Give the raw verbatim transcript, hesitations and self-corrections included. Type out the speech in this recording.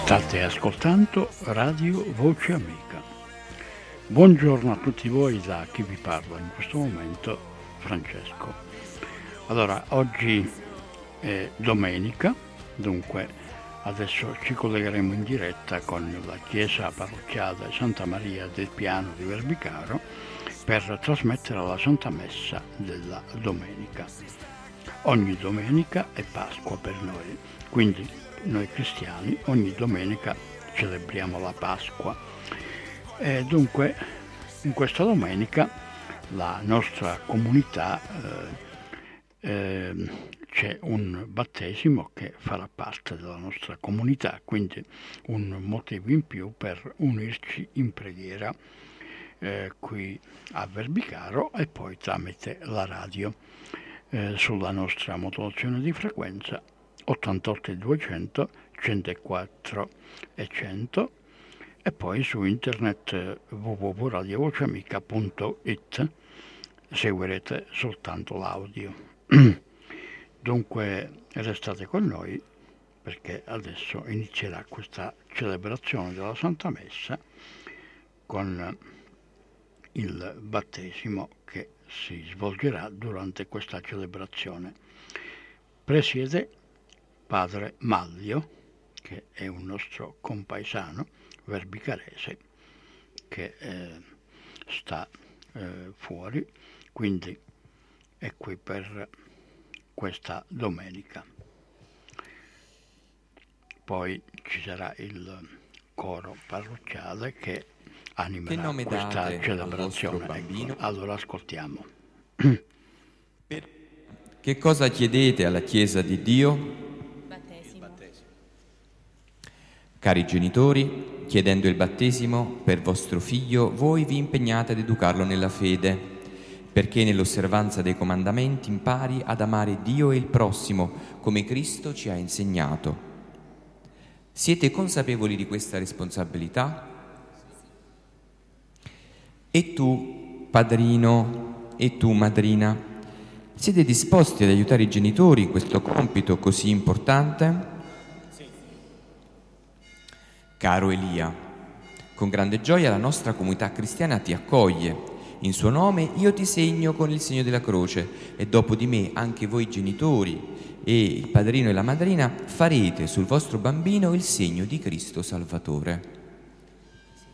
State ascoltando Radio Voce Amica. Buongiorno a tutti voi da chi vi parla in questo momento, Francesco. Allora, oggi è domenica, dunque adesso ci collegheremo in diretta con la chiesa parrocchiale Santa Maria del Piano di Verbicaro per trasmettere la Santa Messa della domenica. Ogni domenica è Pasqua per noi, quindi noi cristiani ogni domenica celebriamo la Pasqua. E dunque in questa domenica la nostra comunità eh, eh, c'è un battesimo che farà parte della nostra comunità, quindi un motivo in più per unirci in preghiera eh, qui a Verbicaro e poi tramite la radio eh, sulla nostra modulazione di frequenza ottantotto duecento, centoquattro e cento e poi su internet w w w punto radio voce amica punto i t seguirete soltanto l'audio. Dunque restate con noi perché adesso inizierà questa celebrazione della Santa Messa con il battesimo che si svolgerà durante questa celebrazione. Presiede Padre Maglio, che è un nostro compaesano verbicarese che eh, sta eh, fuori, quindi è qui per questa domenica. Poi ci sarà il coro parrocchiale che animerà che questa celebrazione. Ecco, allora ascoltiamo. Che cosa chiedete alla Chiesa di Dio? Battesimo. Cari genitori, chiedendo il battesimo per vostro figlio, voi vi impegnate ad educarlo nella fede, perché nell'osservanza dei comandamenti impari ad amare Dio e il prossimo, come Cristo ci ha insegnato. Siete consapevoli di questa responsabilità? E tu, padrino, e tu, madrina, siete disposti ad aiutare i genitori in questo compito così importante? Sì. Caro Elia, con grande gioia la nostra comunità cristiana ti accoglie. In suo nome io ti segno con il segno della croce e dopo di me anche voi genitori e il padrino e la madrina farete sul vostro bambino il segno di Cristo Salvatore.